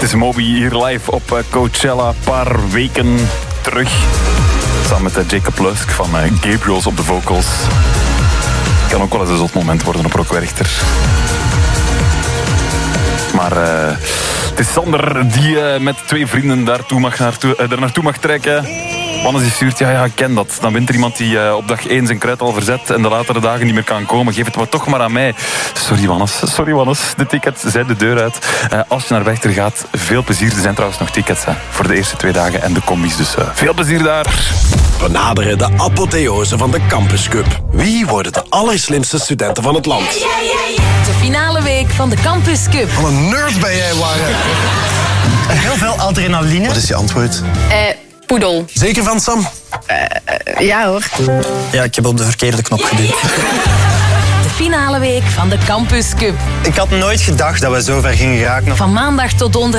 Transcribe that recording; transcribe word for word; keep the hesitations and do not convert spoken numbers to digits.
is Moby hier live op Coachella, een paar weken terug. Samen met uh, Jacob Lusk van uh, Gabriels op de vocals. Kan ook wel eens een zot moment worden op Rock Werchter. Maar uh, het is Sander die uh, met twee vrienden daartoe mag naartoe, uh, daar naartoe mag trekken. Wannes die stuurt, ja, ja, ik ken dat. Dan wint er iemand die uh, op dag één zijn kruid al verzet en de latere dagen niet meer kan komen. Geef het maar toch maar aan mij. Sorry, Wannes. Sorry, Wannes. De tickets zijn de deur uit. Uh, als je naar Werchter gaat, veel plezier. Er zijn trouwens nog tickets hè, voor de eerste twee dagen en de combis. Dus uh, veel plezier daar. We naderen de apotheose van de Campus Cup. Wie worden de allerslimste studenten van het land? De finale week van de Campus Cup. Wat een nerd ben jij, Warren. Heel veel adrenaline. Wat is je antwoord? Eh, poedel. Zeker van, Sam? Uh, uh, ja hoor. Ja, ik heb op de verkeerde knop geduwd. De finale week van de Campus Cup. Ik had nooit gedacht dat we zo ver gingen geraken. Van maandag tot donderdag.